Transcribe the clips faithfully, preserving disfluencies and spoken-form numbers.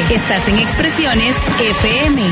Estás en Expresiones F M.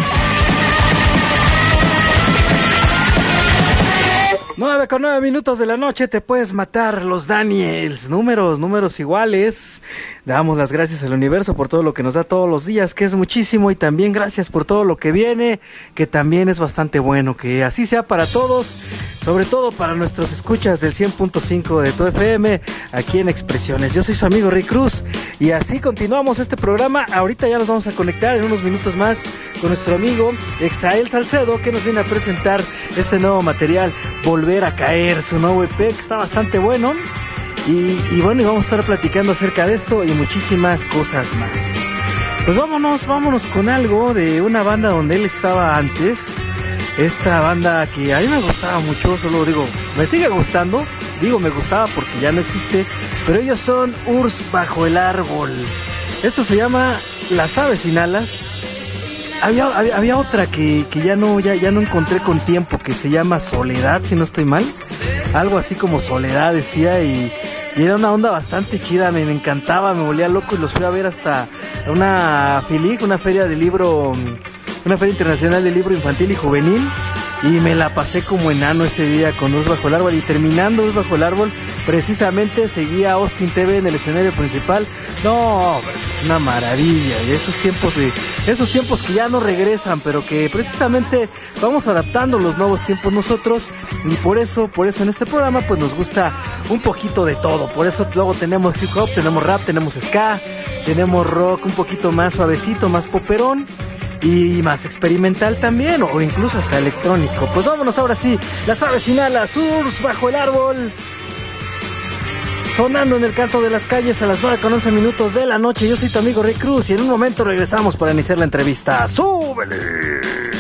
nueve con nueve minutos de la noche, te puedes matar los Daniels, números, números iguales. Damos las gracias al universo por todo lo que nos da todos los días, que es muchísimo, y también gracias por todo lo que viene, que también es bastante bueno, que así sea para todos, sobre todo para nuestros escuchas del cien punto cinco de tu F M, aquí en Expresiones. Yo soy su amigo Rick Cruz, y así continuamos este programa. Ahorita ya nos vamos a conectar en unos minutos más con nuestro amigo Exael Salcedo, que nos viene a presentar este nuevo material, Volver a Caer, su nuevo E P, que está bastante bueno. Y, y bueno, y vamos a estar platicando acerca de esto y muchísimas cosas más. Pues vámonos, vámonos con algo de una banda donde él estaba antes. Esta banda que a mí me gustaba mucho, solo digo, me sigue gustando. Digo, me gustaba porque ya no existe, pero ellos son Urs Bajo el Árbol. Esto se llama Las Aves Sin Alas. Había, había, había otra que, que ya no ya, ya no encontré con tiempo, que se llama Soledad, si no estoy mal. Algo así como Soledad decía, y, y era una onda bastante chida, me, me encantaba, me volvía loco, y los fui a ver hasta una FILIG, una feria de libro, una feria internacional de libro infantil y juvenil, y me la pasé como enano ese día con Urs Bajo el Árbol. Y terminando Urs Bajo el Árbol, precisamente seguía Austin T V en el escenario principal. No, es una maravilla, y esos tiempos de, esos tiempos que ya no regresan, pero que precisamente vamos adaptando los nuevos tiempos nosotros, y por eso, por eso en este programa pues nos gusta un poquito de todo. Por eso luego tenemos hip hop, tenemos rap, tenemos ska, tenemos rock un poquito más suavecito, más poperón, y más experimental también, o incluso hasta electrónico. Pues vámonos ahora sí, Las Aves Sin Alas, Urs Bajo el Árbol, sonando en el canto de las calles a las nueve con once minutos de la noche. Yo soy tu amigo Rick Cruz, y en un momento regresamos para iniciar la entrevista. ¡Súbele!